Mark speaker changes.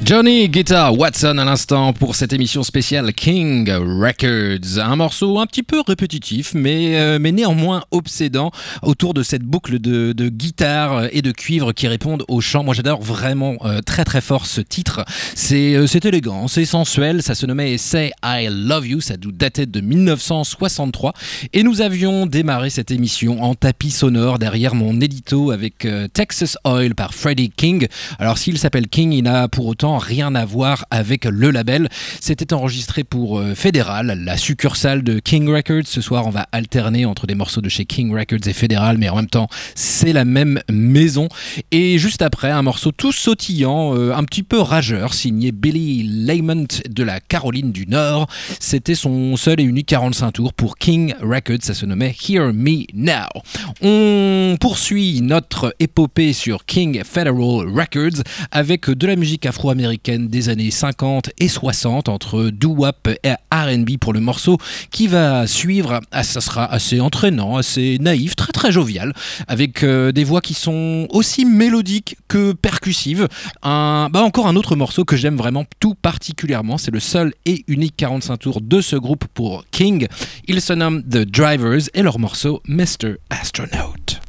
Speaker 1: Johnny Guitar Watson à l'instant pour cette émission spéciale King Records. Un morceau un petit peu répétitif mais néanmoins obsédant autour de cette boucle de guitare et de cuivre qui répondent au chant. Moi j'adore vraiment très très fort ce titre. C'est élégant, c'est sensuel, ça se nommait Say I Love You, ça datait de 1963 et nous avions démarré cette émission en tapis sonore derrière mon édito avec Texas Oil par Freddie King. Alors s'il s'appelle King, il n'a pour autant rien à voir avec le label. C'était enregistré pour Federal, la succursale de King Records. Ce soir, on va alterner entre des morceaux de chez King Records et Federal, mais en même temps, c'est la même maison. Et juste après, un morceau tout sautillant, un petit peu rageur, signé Billy Lamont de la Caroline du Nord. C'était son seul et unique 45 tours pour King Records. Ça se nommait Hear Me Now. On poursuit notre épopée sur King Federal Records avec de la musique afro-américaine des années 50 et 60 entre doo-wop et R&B pour le morceau qui va suivre. Ça sera assez entraînant, assez naïf, très très jovial avec des voix qui sont aussi mélodiques que percussives. Encore un autre morceau que j'aime vraiment tout particulièrement, c'est le seul et unique 45 tours de ce groupe pour King. Ils se nomment The Drivers et leur morceau Mr. Astronaut.